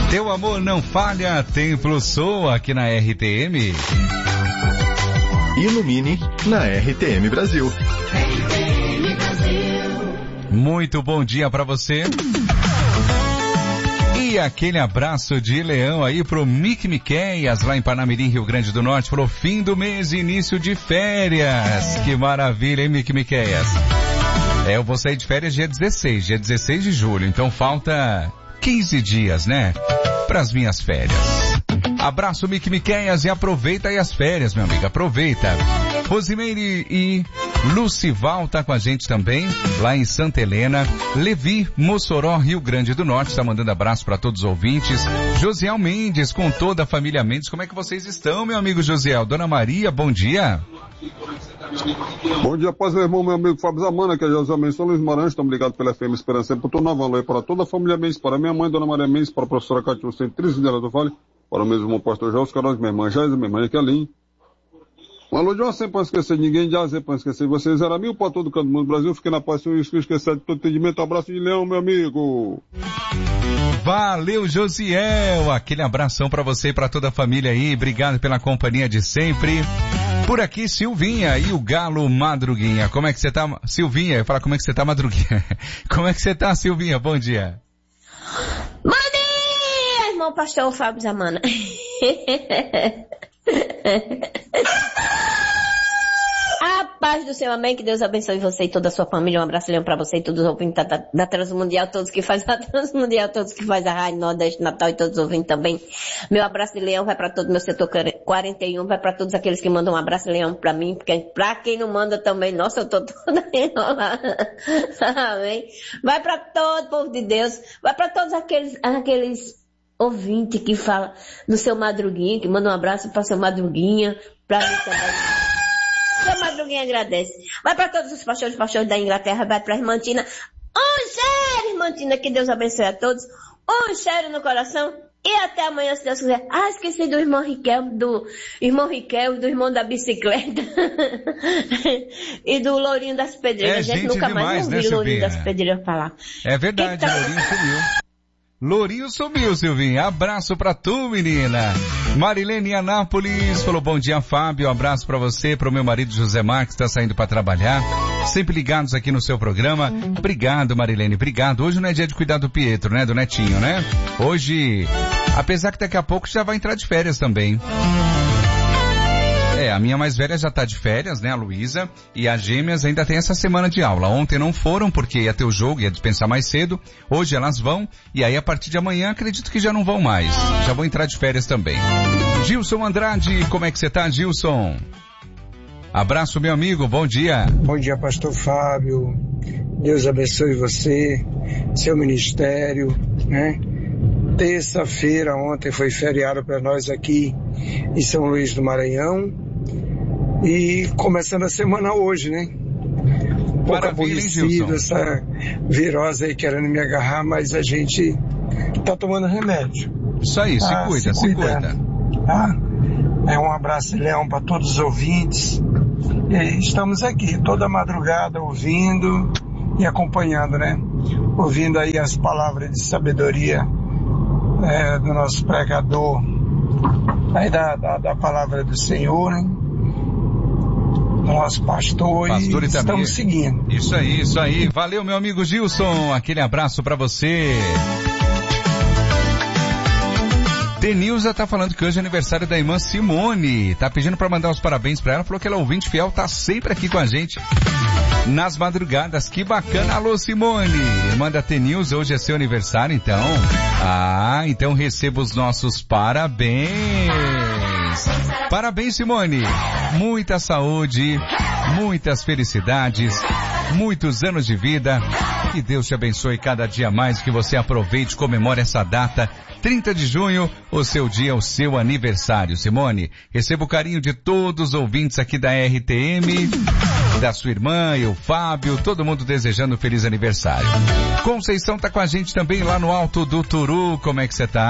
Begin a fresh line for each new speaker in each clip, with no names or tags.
Teu amor não falha, Templo Soa aqui na RTM.
Ilumine na RTM Brasil.
Muito bom dia pra você. E aquele abraço de leão aí pro Miqueias, lá em Panamirim, Rio Grande do Norte, pro fim do mês e início de férias. Que maravilha, hein, Miqueias? Eu vou sair de férias dia 16 de julho, então falta 15 dias, né? Pras minhas férias. Abraço, Miqueias, e aproveita aí as férias, meu amigo, aproveita. Rosimeire e Lucival tá com a gente também, lá em Santa Helena. Levi, Mossoró, Rio Grande do Norte, tá mandando abraço para todos os ouvintes. Josiel Mendes, com toda a família Mendes. Como é que vocês estão, meu amigo Josiel? Dona Maria, bom dia.
Bom dia, paz, meu irmão, meu amigo Fábio Zamana, que é José Mendes, São Luís Maranhão. Estamos ligados pela FM Esperança, por todo Nova Lua, para toda a família Mendes, para minha mãe, Dona Maria Mendes, para a professora Cátia Centrício dela do Vale, para o mesmo irmão pastor José Carlos, minha irmã Jaisa, minha irmã Equelim. Um alô de uma sempre para esquecer de ninguém, de sempre para esquecer de vocês. Era mil para todo canto do mundo do Brasil. Fiquei na paz, Senhor Jesus Cristo, esquecer de todo entendimento. Abraço de leão, meu amigo.
Valeu, Josiel. Aquele abração para você e para toda a família aí. Obrigado pela companhia de sempre. Por aqui, Silvinha e o Galo Madruguinha. Como é que você tá, Silvinha? Eu ia falar como é que você tá, Madruguinha. Como é que você tá, Silvinha? Bom dia.
Bom dia, irmão pastor Fábio Zamana. A paz do Senhor, amém, que Deus abençoe você e toda a sua família. Um abraço leão pra você e todos os ouvintes da Transmundial, todos que fazem a Transmundial, todos que fazem a Rádio Nordeste Natal e todos os ouvintes também. Meu abraço de leão vai pra todo o meu setor 41, vai pra todos aqueles que mandam um abraço de leão pra mim, porque pra quem não manda também, nossa, eu tô toda enrolada. Amém. Vai pra todo o povo de Deus, vai pra todos aqueles ouvinte que fala do seu Madruguinha, que manda um abraço para seu Madruguinha, para mim também. Seu Madruguinha agradece. Vai para todos os pastores da Inglaterra, vai para a irmã Tina. Um cheiro, irmã Tina, que Deus abençoe a todos. Um cheiro no coração. E até amanhã, se Deus quiser. Ah, esqueci do irmão Riquel, do irmão da bicicleta. E do Lourinho das Pedreiras.
A gente nunca
demais, mais ouviu o Lourinho das Pedreiras falar.
É verdade, então... Lourinho sumiu. Lourinho sumiu, Silvinho. Abraço pra tu, menina. Marilene Anápolis falou bom dia, Fábio. Um abraço pra você, pro meu marido José Marques, que tá saindo pra trabalhar. Sempre ligados aqui no seu programa. Obrigado, Marilene, obrigado. Hoje não é dia de cuidar do Pietro, né, do netinho, né? Hoje, apesar que daqui a pouco já vai entrar de férias também. A minha mais velha já tá de férias, né, a Luísa, e as gêmeas ainda tem essa semana de aula. Ontem não foram porque ia ter o jogo, ia dispensar mais cedo. Hoje elas vão, e aí a partir de amanhã acredito que já não vão mais. Já vão entrar de férias também. Gilson Andrade, como é que você tá, Gilson? Abraço, meu amigo, bom dia.
Bom dia, pastor Fábio. Deus abençoe você, seu ministério, né? Terça-feira, ontem foi feriado para nós aqui em São Luís do Maranhão. E começando a semana hoje, né? Um pouco aborrecido, essa virose aí querendo me agarrar, mas a gente tá tomando remédio.
Isso aí, se cuida.
Tá? Um abraço de leão para todos os ouvintes. E estamos aqui toda madrugada ouvindo e acompanhando, né? Ouvindo aí as palavras de sabedoria do nosso pregador, aí da palavra do Senhor, né? Do nosso pastor e estamos seguindo.
Isso aí. Valeu, meu amigo Gilson. Aquele abraço pra você. Denilza tá falando que hoje é aniversário da irmã Simone. Tá pedindo pra mandar os parabéns pra ela. Falou que ela é ouvinte fiel, tá sempre aqui com a gente nas madrugadas. Que bacana. Alô, Simone. Irmã da Denilza, hoje é seu aniversário, então. Então receba os nossos parabéns. Parabéns, Simone. Muita saúde, muitas felicidades, muitos anos de vida. Que Deus te abençoe cada dia mais, que você aproveite, comemore essa data, 30 de junho, o seu dia, o seu aniversário. Simone, receba o carinho de todos os ouvintes aqui da RTM, da sua irmã e o Fábio, todo mundo desejando um feliz aniversário. Conceição tá com a gente também lá no Alto do Turu. Como é que você tá?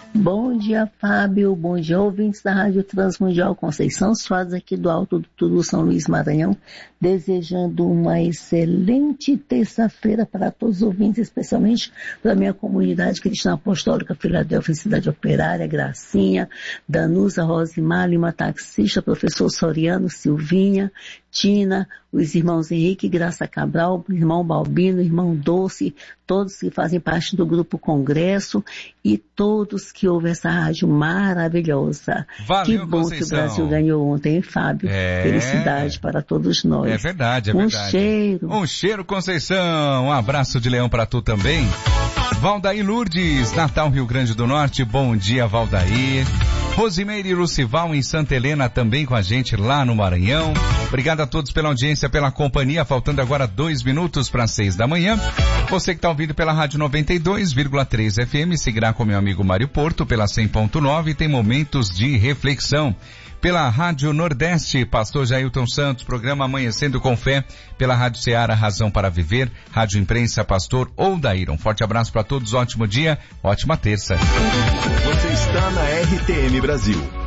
Bom dia, Fábio. Bom dia, ouvintes da Rádio Transmundial Conceição Soares, aqui do Alto do Turu, São Luís, Maranhão, desejando uma excelente terça-feira para todos os ouvintes, especialmente para a minha comunidade cristã apostólica Filadélfia, Cidade Operária, Gracinha, Danusa, Rosimar, Lima Taxista, professor Soriano, Silvinha, Tina, os irmãos Henrique, Graça Cabral, irmão Balbino, irmão Doce, todos que fazem parte do Grupo Congresso e todos que ouvem essa rádio maravilhosa.
Valeu,
que bom
Conceição.
Que o Brasil ganhou ontem, hein, Fábio? Felicidade para todos nós.
É verdade,
Um cheiro.
Um cheiro, Conceição. Um abraço de leão para tu também. Valdaí Lourdes, Natal, Rio Grande do Norte. Bom dia, Valdaí. Rosimeire Lucival em Santa Helena também com a gente lá no Maranhão. Obrigado a todos pela audiência, pela companhia. Faltando agora 2 minutos para 6 da manhã. Você que está ouvindo pela Rádio 92,3 FM, seguirá com meu amigo Mário Porto pela 100.9 e tem momentos de reflexão. Pela Rádio Nordeste, Pastor Jailton Santos, programa Amanhecendo com Fé, pela Rádio Ceará, Razão para Viver, Rádio Imprensa, Pastor Odair. Um forte abraço para todos, ótimo dia, ótima terça.
Você está na RTM Brasil.